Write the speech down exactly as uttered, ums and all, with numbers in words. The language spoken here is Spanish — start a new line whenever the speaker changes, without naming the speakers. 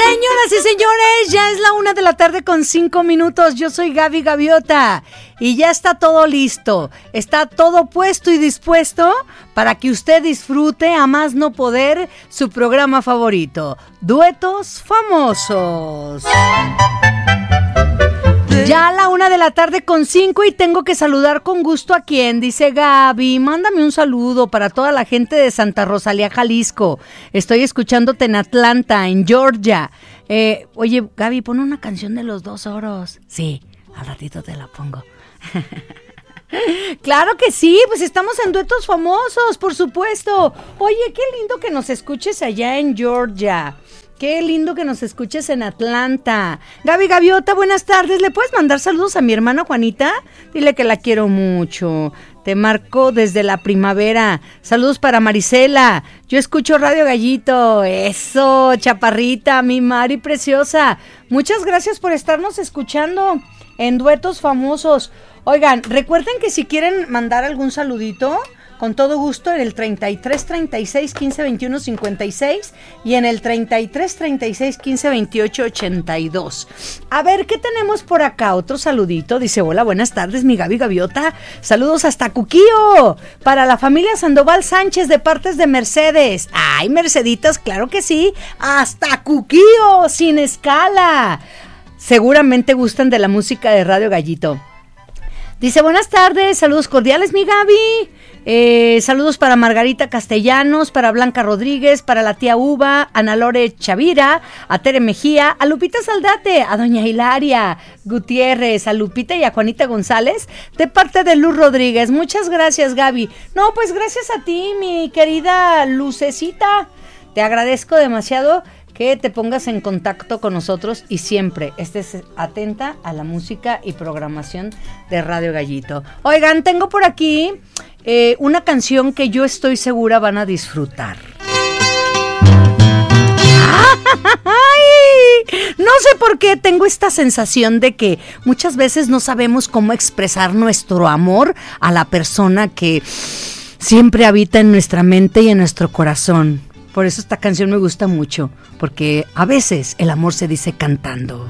Señoras y señores, ya es la una de la tarde con cinco minutos. Yo soy Gaby Gaviota y ya está todo listo. Está todo puesto y dispuesto para que usted disfrute a más no poder su programa favorito, Duetos Famosos. Ya a la una de la tarde con cinco y tengo que saludar con gusto a quien dice Gaby, mándame un saludo para toda la gente de Santa Rosalía, Jalisco. Estoy escuchándote en Atlanta, en Georgia. Eh, oye, Gaby, pon una canción de Los Dos Oros. Sí, al ratito te la pongo. Claro que sí, pues estamos en Duetos Famosos, por supuesto. Oye, qué lindo que nos escuches allá en Georgia. Qué lindo que nos escuches en Atlanta. Gaby Gaviota, buenas tardes. ¿Le puedes mandar saludos a mi hermana Juanita? Dile que la quiero mucho. Te marco desde la primavera. Saludos para Marisela. Yo escucho Radio Gallito. Eso, chaparrita, mi Mari preciosa. Muchas gracias por estarnos escuchando en Duetos Famosos. Oigan, recuerden que si quieren mandar algún saludito, con todo gusto en el treinta y tres, treinta y seis, quince, veintiuno, cincuenta y seis y en el treinta y tres, treinta y seis, quince, veintiocho, ochenta y dos. A ver, ¿qué tenemos por acá? Otro saludito. Dice, hola, buenas tardes, mi Gaby Gaviota. Saludos hasta Cuquío. Para la familia Sandoval Sánchez de partes de Mercedes. Ay, Merceditas, claro que sí. Hasta Cuquío, sin escala. Seguramente gustan de la música de Radio Gallito. Dice, buenas tardes, saludos cordiales, mi Gaby. Eh, saludos para Margarita Castellanos, para Blanca Rodríguez, para la tía Uva, Ana Lore Chavira, a Tere Mejía, a Lupita Saldate, a doña Hilaria Gutiérrez, a Lupita y a Juanita González, de parte de Luz Rodríguez. Muchas gracias, Gaby. No, pues gracias a ti, mi querida Lucecita. Te agradezco demasiado que te pongas en contacto con nosotros y siempre estés atenta a la música y programación de Radio Gallito. Oigan, tengo por aquí eh, una canción que yo estoy segura van a disfrutar. ¡Ay! No sé por qué tengo esta sensación de que muchas veces no sabemos cómo expresar nuestro amor a la persona que siempre habita en nuestra mente y en nuestro corazón. Por eso esta canción me gusta mucho, porque a veces el amor se dice cantando.